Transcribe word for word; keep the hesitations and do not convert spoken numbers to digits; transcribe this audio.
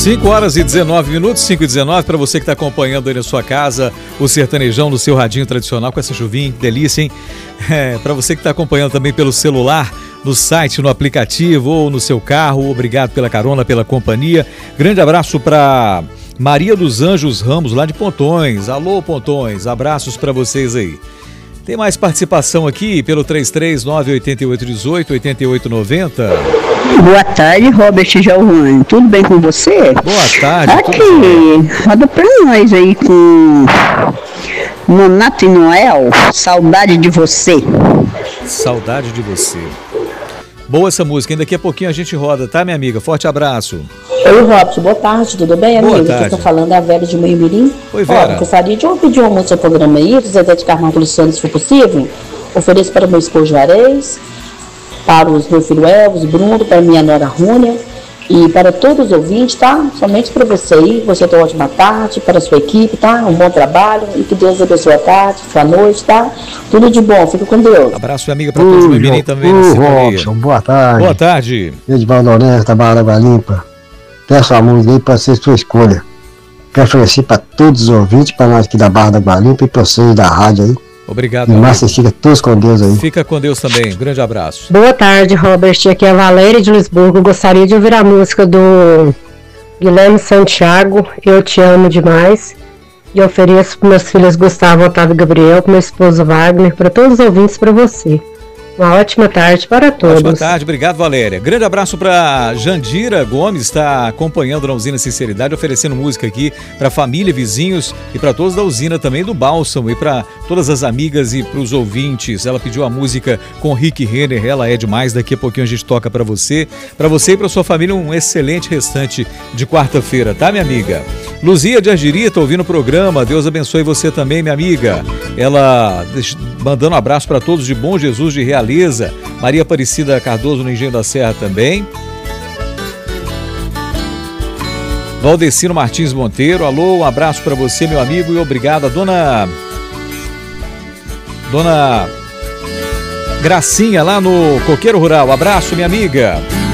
cinco horas e dezenove minutos, cinco e dezenove, para você que está acompanhando aí na sua casa o sertanejão no seu radinho tradicional com essa chuvinha, que delícia, hein? É, para você que está acompanhando também pelo celular, no site, no aplicativo ou no seu carro, obrigado pela carona, pela companhia. Grande abraço para Maria dos Anjos Ramos, lá de Pontões. Alô, Pontões, abraços para vocês aí. Tem mais participação aqui pelo três três nove oito oito um oito oito oito nove zero. Boa tarde, Robert Giovanni. Tudo bem com você? Boa tarde. Aqui, roda pra nós aí com Nonato e Noel, Saudade de Você. Saudade de Você. Boa essa música, hein? Daqui a pouquinho a gente roda, tá, minha amiga? Forte abraço. Oi, Robson, boa tarde, tudo bem, amigo? Boa tarde. Quem tá falando é a Vera de Moimirim. Oi, Vera. Ó, gostaria de pedir uma música no programa aí, do Zezé de Camargo Luciano, se for possível. Ofereço para meu esposo Juarez, para os meu filho Elvis, Bruno, para minha nora Rúnia e para todos os ouvintes, tá? Somente para você aí, você tem uma ótima tarde, para a sua equipe, tá? Um bom trabalho e que Deus abençoe a tarde, sua noite, tá? Tudo de bom, fica com Deus. Abraço, minha amiga, para todos os Moimirim também. Ô, Robson, boa tarde. Boa tarde. Edivaldo Lourenço, da Barra da Água Limpa. Peço a música aí para ser sua escolha. Quero oferecer para todos os ouvintes, para nós aqui da Barra da Água Limpa e para vocês da rádio aí. Obrigado. E Márcia, fica todos com Deus aí. Fica com Deus também. Um grande abraço. Boa tarde, Robert. Aqui é a Valéria de Lisburgo. Gostaria de ouvir a música do Guilherme Santiago, Eu Te Amo Demais. E ofereço para meus filhos Gustavo, Otávio e Gabriel, para meu esposo Wagner, para todos os ouvintes, para você. Uma ótima tarde para todos. Ótima tarde, obrigado, Valéria. Grande abraço para Jandira Gomes, está acompanhando na Usina Sinceridade, oferecendo música aqui para família, vizinhos e para todos da usina também do Bálsamo e para todas as amigas e para os ouvintes. Ela pediu a música com Rick Renner, Ela É Demais. Daqui a pouquinho a gente toca para você. Para você e para sua família, um excelente restante de quarta-feira, tá, minha amiga? Luzia de Argiri, tá ouvindo o programa. Deus abençoe você também, minha amiga. Ela mandando um abraço para todos de Bom Jesus de Realeza. Maria Aparecida Cardoso no Engenho da Serra também. Valdecino Martins Monteiro, alô, um abraço para você, meu amigo, e obrigado a dona Dona Gracinha lá no Coqueiro Rural. Abraço, minha amiga.